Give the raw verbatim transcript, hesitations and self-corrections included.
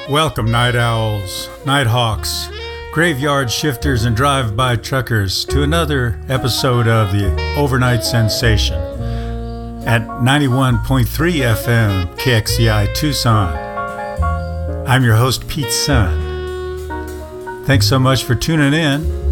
Welcome, night owls, night hawks, graveyard shifters, and drive-by truckers to another episode of the Overnight Sensation at ninety-one point three F M K X C I Tucson. I'm your host, Pete Sun. Thanks so much for tuning in.